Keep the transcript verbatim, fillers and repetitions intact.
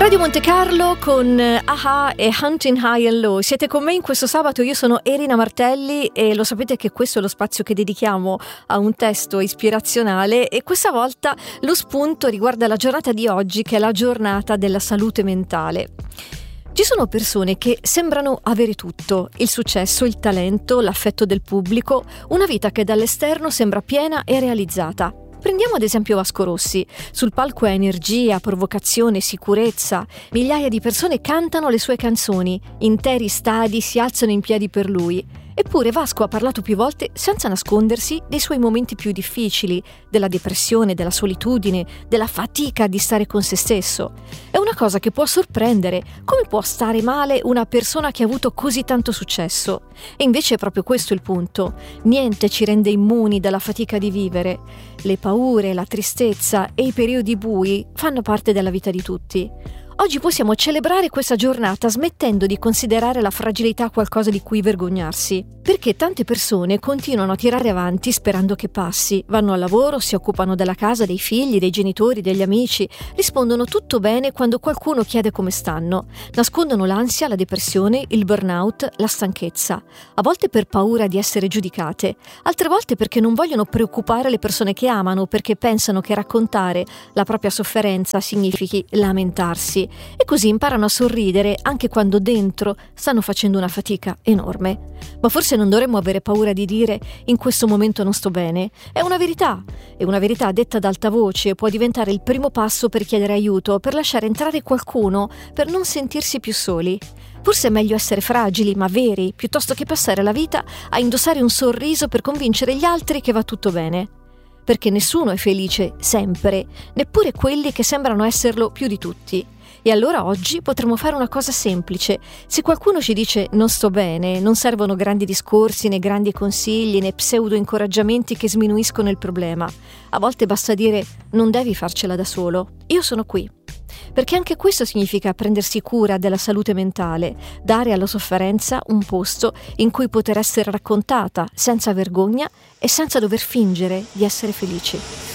Radio Monte Carlo con A-ha e Hunting High and Low. Siete con me in questo sabato, io sono Erina Martelli e lo sapete che questo è lo spazio che dedichiamo a un testo ispirazionale, e questa volta lo spunto riguarda la giornata di oggi, che è la giornata della salute mentale. Ci sono persone che sembrano avere tutto: il successo, il talento, l'affetto del pubblico, una vita che dall'esterno sembra piena e realizzata. Prendiamo ad esempio Vasco Rossi. Sul palco è energia, provocazione, sicurezza. Migliaia di persone cantano le sue canzoni, interi stadi si alzano in piedi per lui. Eppure Vasco ha parlato più volte, senza nascondersi, dei suoi momenti più difficili, della depressione, della solitudine, della fatica di stare con se stesso. È una cosa che può sorprendere. Come può stare male una persona che ha avuto così tanto successo? E invece è proprio questo il punto. Niente ci rende immuni dalla fatica di vivere. Le paure, la tristezza e i periodi bui fanno parte della vita di tutti. Oggi possiamo celebrare questa giornata smettendo di considerare la fragilità qualcosa di cui vergognarsi, perché tante persone continuano a tirare avanti sperando che passi, vanno al lavoro, si occupano della casa, dei figli, dei genitori, degli amici, rispondono tutto bene quando qualcuno chiede come stanno, nascondono l'ansia, la depressione, il burnout, la stanchezza, a volte per paura di essere giudicate, altre volte perché non vogliono preoccupare le persone che amano, perché pensano che raccontare la propria sofferenza significhi lamentarsi. E così imparano a sorridere anche quando dentro stanno facendo una fatica enorme. Ma forse non dovremmo avere paura di dire in questo momento non sto bene. È una verità, e una verità detta ad alta voce può diventare il primo passo per chiedere aiuto, per lasciare entrare qualcuno, per non sentirsi più soli. Forse è meglio essere fragili ma veri, piuttosto che passare la vita a indossare un sorriso per convincere gli altri che va tutto bene. Perché nessuno è felice sempre, neppure quelli che sembrano esserlo più di tutti. E allora oggi potremmo fare una cosa semplice. Se qualcuno ci dice non sto bene, non servono grandi discorsi, né grandi consigli, né pseudo incoraggiamenti che sminuiscono il problema. A volte basta dire non devi farcela da solo, io sono qui. Perché anche questo significa prendersi cura della salute mentale, dare alla sofferenza un posto in cui poter essere raccontata senza vergogna e senza dover fingere di essere felici.